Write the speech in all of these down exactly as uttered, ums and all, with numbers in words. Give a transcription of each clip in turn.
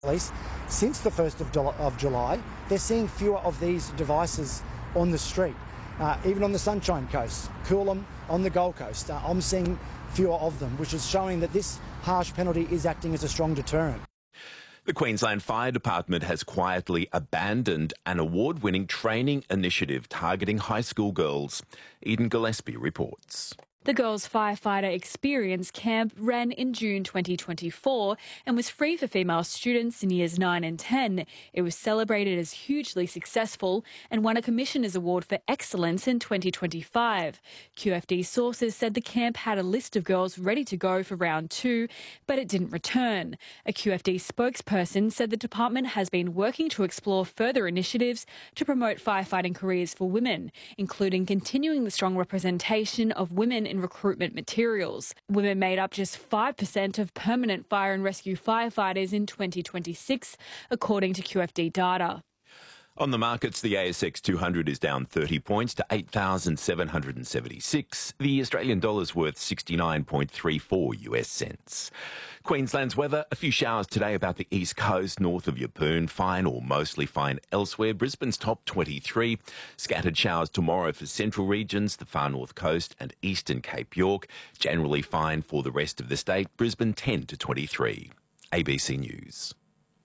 Police, since the first of July, they're seeing fewer of these devices on the street. Uh, even on the Sunshine Coast, Coolum, on the Gold Coast, uh, I'm seeing fewer of them, which is showing that this harsh penalty is acting as a strong deterrent. The Queensland Fire Department has quietly abandoned an award-winning training initiative targeting high school girls. Eden Gillespie reports. The Girls Firefighter Experience Camp ran in June twenty twenty-four and was free for female students in years nine and ten. It was celebrated as hugely successful and won a Commissioner's Award for Excellence in twenty twenty-five. Q F D sources said the camp had a list of girls ready to go for round two, but it didn't return. A Q F D spokesperson said the department has been working to explore further initiatives to promote firefighting careers for women, including continuing the strong representation of women in recruitment materials. Women made up just five percent of permanent fire and rescue firefighters in twenty twenty-six, according to Q F D data. On the markets, the A S X two hundred is down thirty points to eight thousand seven hundred seventy-six. The Australian dollar is worth sixty-nine point three four US cents. Queensland's weather, a few showers today about the east coast, north of Yeppoon, fine or mostly fine elsewhere. Brisbane's top twenty-three. Scattered showers tomorrow for central regions, the far north coast and eastern Cape York. Generally fine for the rest of the state. Brisbane ten to twenty-three. A B C News.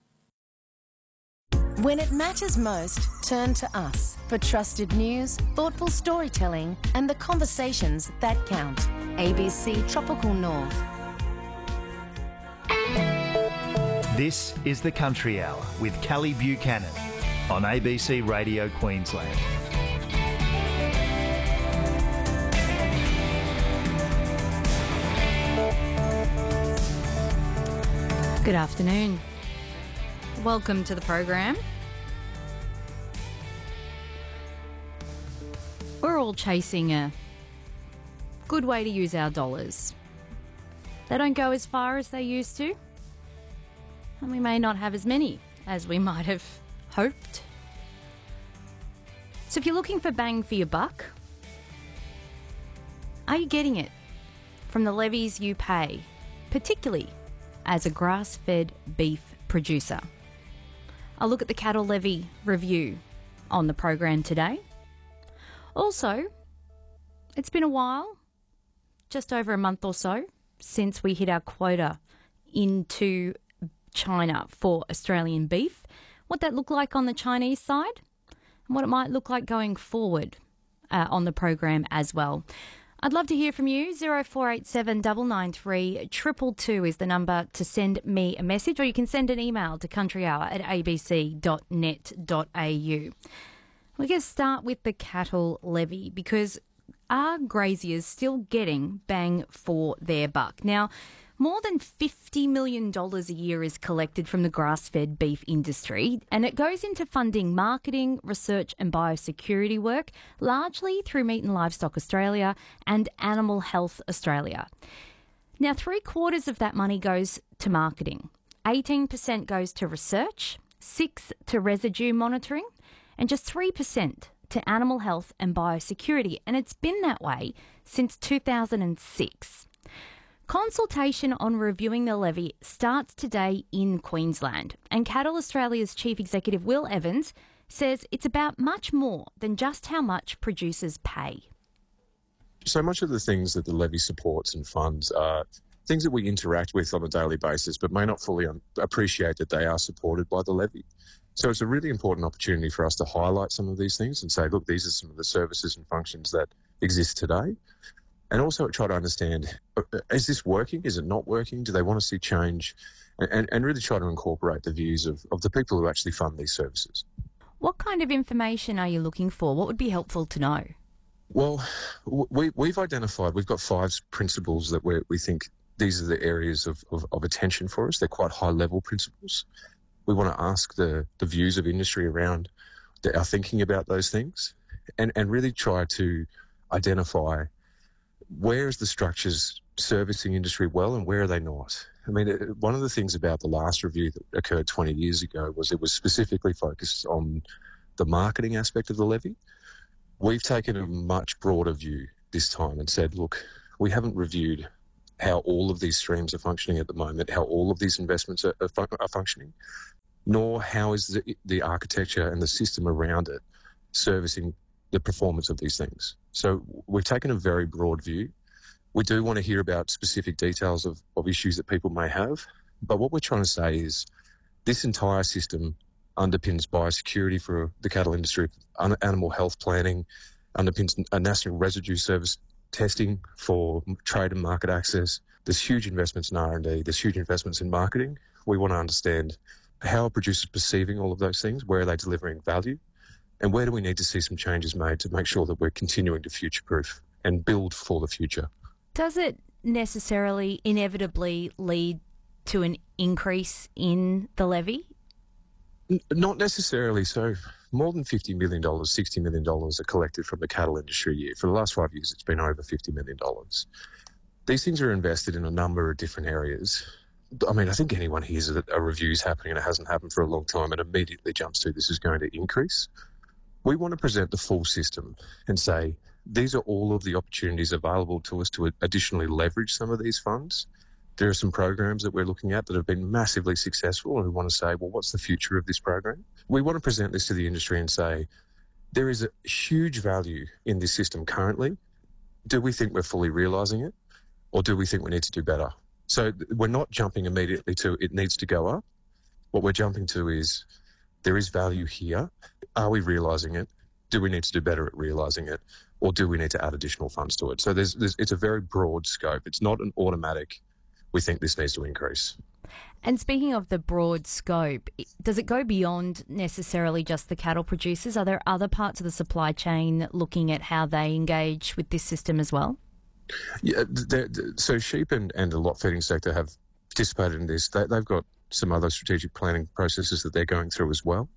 When it matters most, turn to us for trusted news, thoughtful storytelling and the conversations that count. A B C Tropical North. This is the Country Hour with Callie Buchanan on A B C Radio Queensland. Good afternoon. Welcome to the program. We're all chasing a good way to use our dollars. They don't go as far as they used to, and we may not have as many as we might have hoped. So if you're looking for bang for your buck, are you getting it from the levies you pay, particularly as a grass-fed beef producer? I'll look at the cattle levy review on the program today. Also, it's been a while, just over a month or so, since we hit our quota into China for Australian beef. What that looked like on the Chinese side and what it might look like going forward uh, on the program as well. I'd love to hear from you. zero four eight seven nine nine three two two two is the number to send me a message, or you can send an email to countryhour at a b c dot net dot a u. We're going to start with the cattle levy, because are graziers still getting bang for their buck? Now, more than fifty million dollars a year is collected from the grass-fed beef industry, and it goes into funding marketing, research and biosecurity work, largely through Meat and Livestock Australia and Animal Health Australia. Now, three quarters of that money goes to marketing, eighteen percent goes to research, six percent to residue monitoring, and just three percent to animal health and biosecurity, and it's been that way since two thousand six. Consultation on reviewing the levy starts today in Queensland, and Cattle Australia's Chief Executive Will Evans says it's about much more than just how much producers pay. So much of the things that the levy supports and funds are things that we interact with on a daily basis, but may not fully un- appreciate that they are supported by the levy. So it's a really important opportunity for us to highlight some of these things and say, look, these are some of the services and functions that exist today. And also try to understand, is this working? Is it not working? Do they want to see change? And, and really try to incorporate the views of, of the people who actually fund these services. What kind of information are you looking for? What would be helpful to know? Well, we, we've identified, we've got five principles that we we think these are the areas of, of, of attention for us. They're quite high-level principles. We want to ask the, the views of industry around the, our thinking about those things, and, and really try to identify where is the structures servicing industry well and where are they not. I mean, one of the things about the last review that occurred twenty years ago was it was specifically focused on the marketing aspect of the levy. We've taken a much broader view this time and said, look, we haven't reviewed how all of these streams are functioning at the moment, how all of these investments are, are, fun- are functioning, nor how is the, the architecture and the system around it servicing the performance of these things. So we've taken a very broad view. We do want to hear about specific details of, of issues that people may have, but what we're trying to say is this entire system underpins biosecurity for the cattle industry, animal health planning, underpins a national residue service testing for trade and market access. There's huge investments in R and D. There's huge investments in marketing. We want to understand how are producers perceiving all of those things? Where are they delivering value? And where do we need to see some changes made to make sure that we're continuing to future-proof and build for the future? Does it necessarily inevitably lead to an increase in the levy? N- not necessarily. So more than fifty million dollars, sixty million dollars are collected from the cattle industry a year. For the last five years, it's been over fifty million dollars. These things are invested in a number of different areas. I mean, I think anyone hears that a review is happening and it hasn't happened for a long time and immediately jumps to this is going to increase. We want to present the full system and say, these are all of the opportunities available to us to additionally leverage some of these funds. There are some programs that we're looking at that have been massively successful, and we want to say, well, what's the future of this program? We want to present this to the industry and say, there is a huge value in this system currently. Do we think we're fully realising it, or do we think we need to do better? So we're not jumping immediately to it needs to go up. What we're jumping to is there is value here. Are we realising it? Do we need to do better at realising it? Or do we need to add additional funds to it? So there's, there's, it's a very broad scope. It's not an automatic, we think this needs to increase. And speaking of the broad scope, does it go beyond necessarily just the cattle producers? Are there other parts of the supply chain looking at how they engage with this system as well? Yeah, they're, they're, so sheep and, and the lot feeding sector have participated in this. They, they've got some other strategic planning processes that they're going through as well.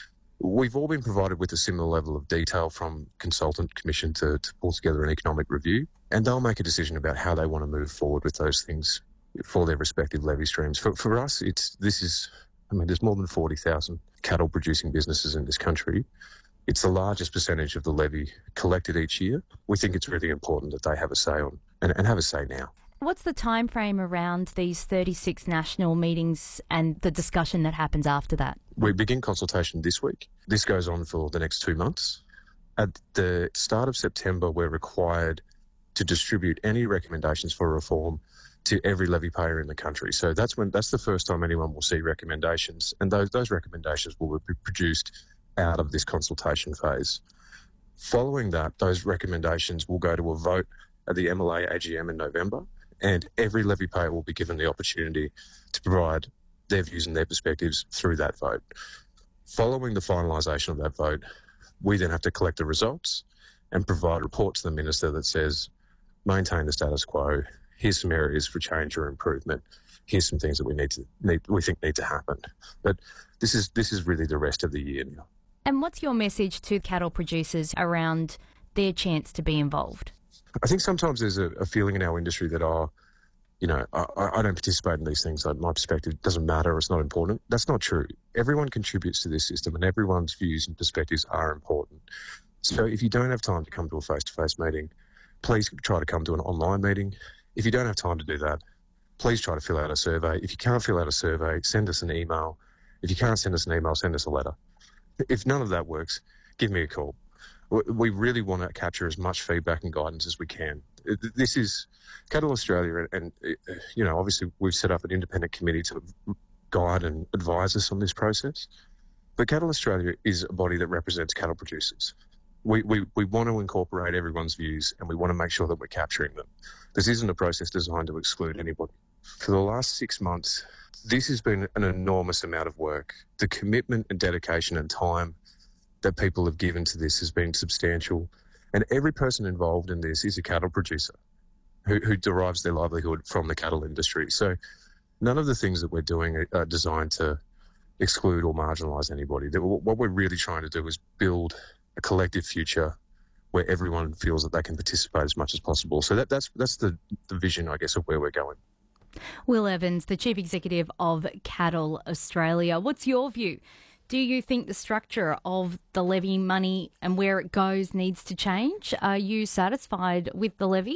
We've all been provided with a similar level of detail from consultant commission to, to pull together an economic review, and they'll make a decision about how they want to move forward with those things for their respective levy streams. For, for us, it's this is, I mean, there's more than forty thousand cattle producing businesses in this country. It's the largest percentage of the levy collected each year. We think it's really important that they have a say on and, and have a say now. What's the time frame around these thirty-six national meetings and the discussion that happens after that? We begin consultation this week. This goes on for the next two months. At the start of September, we're required to distribute any recommendations for reform to every levy payer in the country. So that's when that's the first time anyone will see recommendations, and those those recommendations will be produced out of this consultation phase. Following that, those recommendations will go to a vote at the M L A A G M in November, and every levy payer will be given the opportunity to provide their views and their perspectives through that vote. Following the finalisation of that vote, we then have to collect the results and provide a report to the minister that says, maintain the status quo, here's some areas for change or improvement, here's some things that we need to need, we think need to happen. But this is this is really the rest of the year now. And what's your message to cattle producers around their chance to be involved? I think sometimes there's a, a feeling in our industry that, oh, you know, I, I don't participate in these things. Like, my perspective doesn't matter. It's not important. That's not true. Everyone contributes to this system, and everyone's views and perspectives are important. So if you don't have time to come to a face-to-face meeting, please try to come to an online meeting. If you don't have time to do that, please try to fill out a survey. If you can't fill out a survey, send us an email. If you can't send us an email, send us a letter. If none of that works, give me a call. We really want to capture as much feedback and guidance as we can. This is Cattle Australia, and, you know, obviously we've set up an independent committee to guide and advise us on this process. But Cattle Australia is a body that represents cattle producers. We, we, we want to incorporate everyone's views, and we want to make sure that we're capturing them. This isn't a process designed to exclude anybody. For the last six months, this has been an enormous amount of work. The commitment and dedication and time that people have given to this has been substantial. And every person involved in this is a cattle producer who, who derives their livelihood from the cattle industry. So none of the things that we're doing are designed to exclude or marginalise anybody. What we're really trying to do is build a collective future where everyone feels that they can participate as much as possible. So that, that's that's the, the vision, I guess, of where we're going. Will Evans, the Chief Executive of Cattle Australia. What's your view? Do you think the structure of the levy money and where it goes needs to change? Are you satisfied with the levy,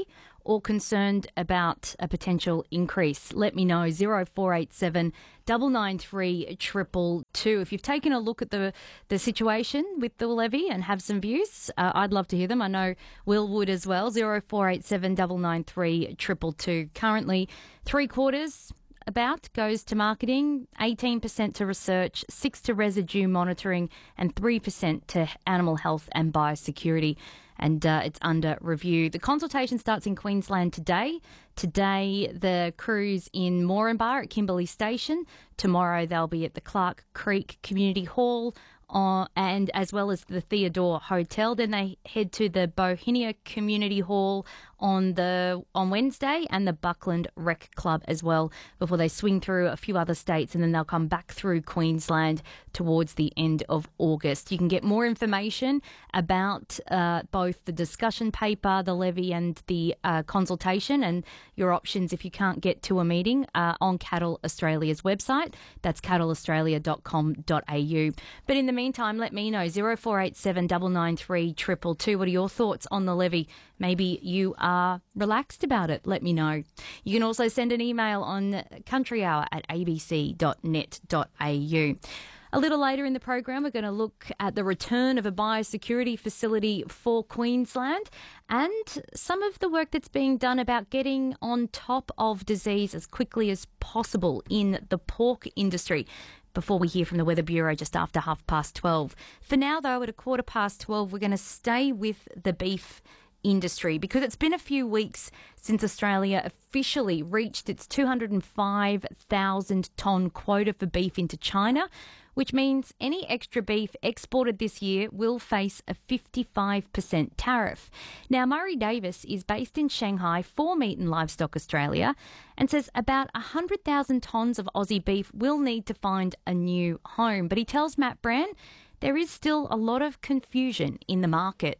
or concerned about a potential increase? Let me know. zero four eight seven nine nine three two two two. If you've taken a look at the, the situation with the levy and have some views, uh, I'd love to hear them. I know Will would as well. zero four eight seven nine nine three two two two. Currently, three quarters about goes to marketing, eighteen percent to research, six percent to residue monitoring, and three percent to animal health and biosecurity. And uh, it's under review. The consultation starts in Queensland today. Today, the crew's in Moranbah at Kimberley Station. Tomorrow, they'll be at the Clark Creek Community Hall, Uh, and as well as the Theodore Hotel. Then they head to the Bohinia Community Hall on the on Wednesday and the Buckland Rec Club as well before they swing through a few other states, and then they'll come back through Queensland towards the end of August. You can get more information about uh, both the discussion paper, the levy and the uh, consultation and your options if you can't get to a meeting uh, on Cattle Australia's website. That's cattle australia dot com dot a u. But in the meantime, let me know. zero four eight seven nine nine three two two two. What are your thoughts on the levy? Maybe you are relaxed about it. Let me know. You can also send an email on country hour at a b c dot net dot a u. A little later in the program, we're going to look at the return of a biosecurity facility for Queensland and some of the work that's being done about getting on top of disease as quickly as possible in the pork industry. Before we hear from the Weather Bureau just after half past twelve. For now, though, at a quarter past twelve, we're going to stay with the beef industry because it's been a few weeks since Australia officially reached its two hundred five thousand tonne quota for beef into China, which means any extra beef exported this year will face a fifty-five percent tariff. Now, Murray Davis is based in Shanghai for Meat and Livestock Australia and says about one hundred thousand tonnes of Aussie beef will need to find a new home. But he tells Matt Brand there is still a lot of confusion in the market.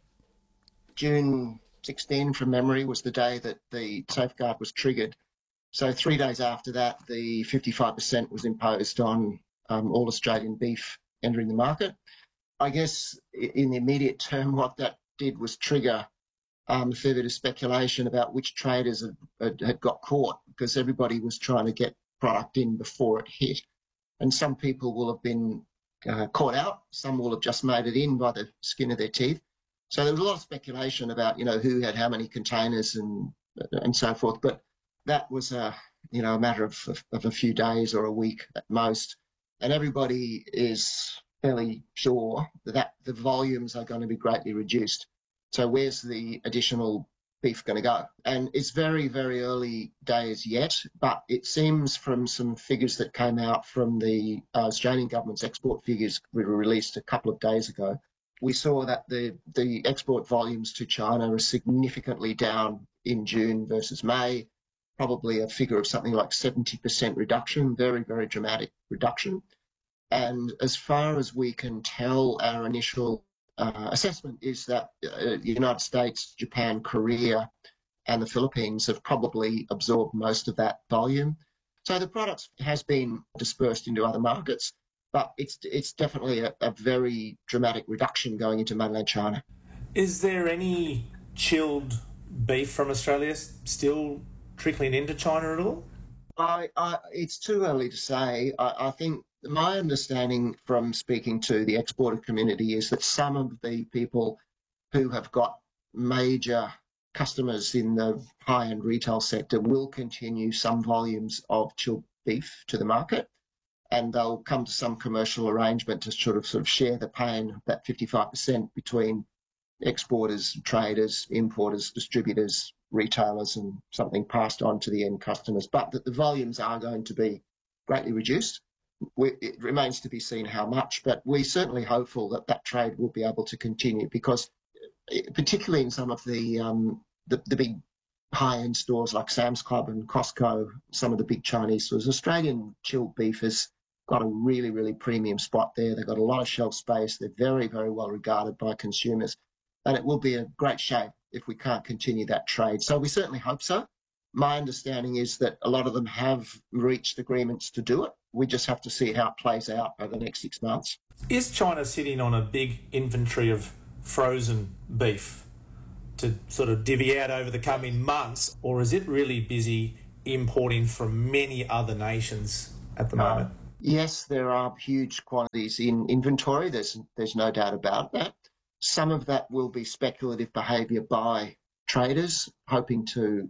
June sixteenth, from memory, was the day that the safeguard was triggered. So three days after that, the fifty-five percent was imposed on um, all Australian beef entering the market. I guess in the immediate term, what that did was trigger um, a fair bit of speculation about which traders had, had, had got caught, because everybody was trying to get product in before it hit. And some people will have been uh, caught out. Some will have just made it in by the skin of their teeth. So there was a lot of speculation about, you know, who had how many containers and and so forth. But that was a, you know, a matter of, of, of a few days or a week at most. And everybody is fairly sure that the volumes are going to be greatly reduced. So where's the additional beef going to go? And it's very, very early days yet, but it seems from some figures that came out from the uh, Australian government's export figures we were released a couple of days ago, we saw that the, the export volumes to China are significantly down in June versus May, probably a figure of something like seventy percent reduction, very, very dramatic reduction. And as far as we can tell, our initial uh, assessment is that uh, the United States, Japan, Korea and the Philippines have probably absorbed most of that volume. So the product has been dispersed into other markets, but it's it's definitely a, a very dramatic reduction going into mainland China. Is there any chilled beef from Australia still trickling into China at all? I, I, it's too early to say. I, I think my understanding from speaking to the exporter community is that some of the people who have got major customers in the high-end retail sector will continue some volumes of chilled beef to the market, and they'll come to some commercial arrangement to sort of sort of share the pain, that fifty-five percent between exporters, traders, importers, distributors, retailers, and something passed on to the end customers. But that the volumes are going to be greatly reduced. We, it remains to be seen how much, but we're certainly hopeful that that trade will be able to continue, because particularly in some of the um, the, the big high-end stores like Sam's Club and Costco, some of the big Chinese stores, Australian chilled beef has got a really, really premium spot there. They've got a lot of shelf space. They're very, very well regarded by consumers. And it will be a great shame if we can't continue that trade. So we certainly hope so. My understanding is that a lot of them have reached agreements to do it. We just have to see how it plays out over the next six months. Is China sitting on a big inventory of frozen beef to sort of divvy out over the coming months, or is it really busy importing from many other nations at the moment? Yes, there are huge quantities in inventory. There's there's no doubt about that. Some of that will be speculative behaviour by traders hoping to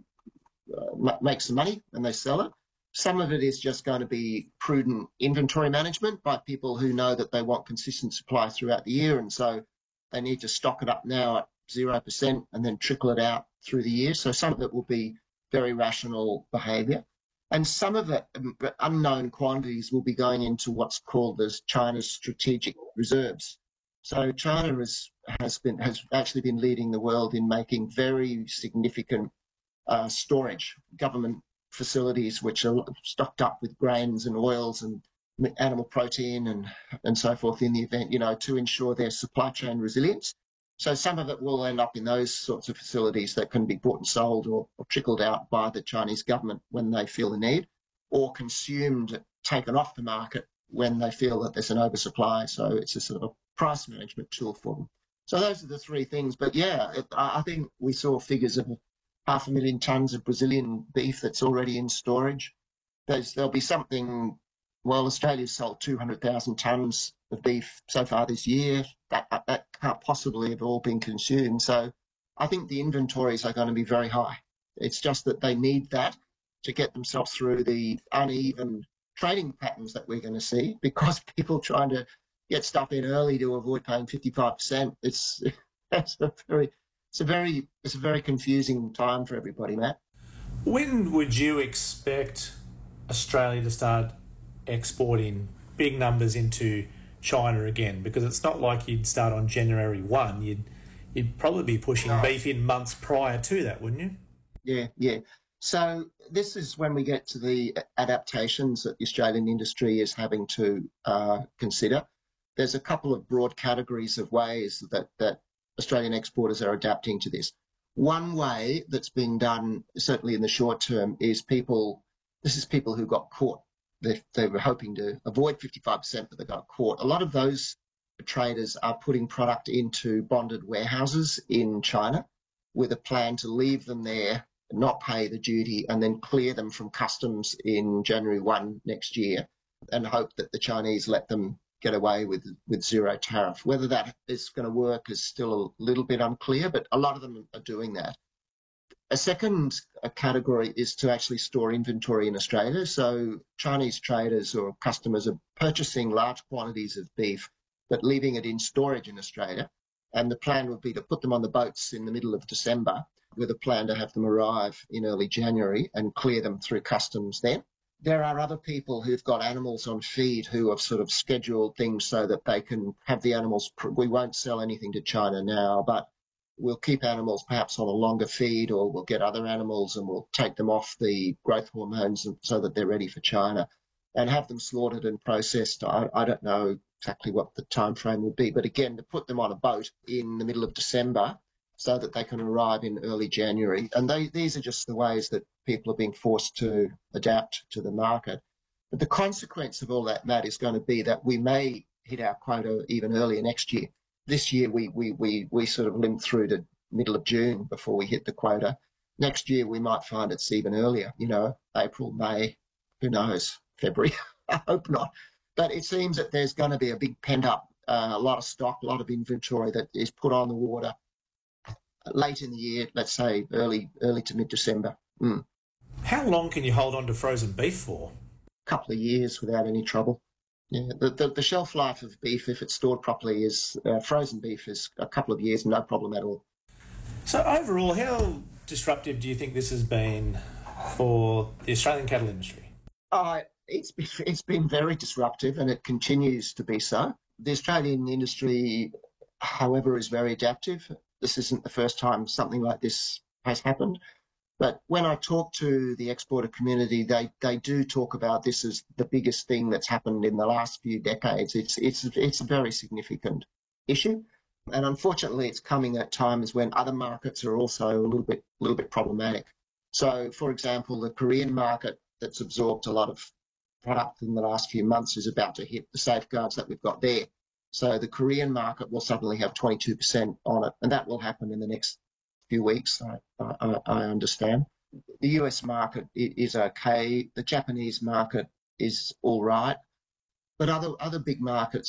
uh, m- make some money when they sell it. Some of it is just going to be prudent inventory management by people who know that they want consistent supply throughout the year, and so they need to stock it up now at zero percent and then trickle it out through the year. So some of it will be very rational behaviour. And some of it, unknown quantities, will be going into what's called as China's strategic reserves. So China is, has been has actually been leading the world in making very significant uh, storage, government facilities which are stocked up with grains and oils and animal protein and, and so forth in the event, you know, to ensure their supply chain resilience. So some of it will end up in those sorts of facilities that can be bought and sold or, or trickled out by the Chinese government when they feel the need, or consumed, taken off the market when they feel that there's an oversupply. So it's a sort of a price management tool for them. So those are the three things. But yeah, it, I think we saw figures of half a million tonnes of Brazilian beef that's already in storage. There's, there'll be something, well, Australia's sold two hundred thousand tonnes of beef so far this year. That, that, that can't possibly have all been consumed. So I think the inventories are going to be very high. It's just that they need that to get themselves through the uneven trading patterns that we're going to see, because people trying to get stuff in early to avoid paying fifty-five percent. It's, it's a very, it's a very, it's a very confusing time for everybody, Matt. When would you expect Australia to start exporting big numbers into China again? Because it's not like you'd start on January first. You'd you'd probably be pushing no. beef in months prior to that, wouldn't you? Yeah, yeah. So this is when we get to the adaptations that the Australian industry is having to uh, consider. There's a couple of broad categories of ways that, that Australian exporters are adapting to this. One way that's being done, certainly in the short term, is people, this is people who got caught. They, they were hoping to avoid fifty-five percent, but they got caught. A lot of those traders are putting product into bonded warehouses in China with a plan to leave them there, not pay the duty, and then clear them from customs in January first next year, and hope that the Chinese let them get away with, with zero tariff. Whether that is going to work is still a little bit unclear, but a lot of them are doing that. A second category is to actually store inventory in Australia. So Chinese traders or customers are purchasing large quantities of beef, but leaving it in storage in Australia. And the plan would be to put them on the boats in the middle of December with a plan to have them arrive in early January and clear them through customs then. There are other people who've got animals on feed who have sort of scheduled things so that they can have the animals. We won't sell anything to China now, but we'll keep animals perhaps on a longer feed, or we'll get other animals and we'll take them off the growth hormones so that they're ready for China and have them slaughtered and processed. I, I don't know exactly what the time frame would be, but again, to put them on a boat in the middle of December so that they can arrive in early January. And they, these are just the ways that people are being forced to adapt to the market. But the consequence of all that, Matt, is going to be that we may hit our quota even earlier next year. This year, we, we, we, we sort of limped through to middle of June before we hit the quota. Next year, we might find it's even earlier, you know, April, May, who knows, February. I hope not. But it seems that there's going to be a big pent-up, uh, a lot of stock, a lot of inventory that is put on the water late in the year, let's say early early to mid-December. Mm. How long can you hold on to frozen beef for? A couple of years without any trouble. Yeah, the, the, the shelf life of beef, if it's stored properly, is uh, frozen beef is a couple of years, no problem at all. So overall, how disruptive do you think this has been for the Australian cattle industry? Uh, it's been, it's been very disruptive, and it continues to be so. The Australian industry, however, is very adaptive. This isn't the first time something like this has happened. But when I talk to the exporter community, they, they do talk about this as the biggest thing that's happened in the last few decades. It's it's it's a very significant issue, and unfortunately, it's coming at times when other markets are also a little bit little bit problematic. So, for example, the Korean market that's absorbed a lot of product in the last few months is about to hit the safeguards that we've got there. So the Korean market will suddenly have twenty-two percent on it, and that will happen in the next few weeks, I, I, I understand. The U S market is okay. The Japanese market is all right. But other other big markets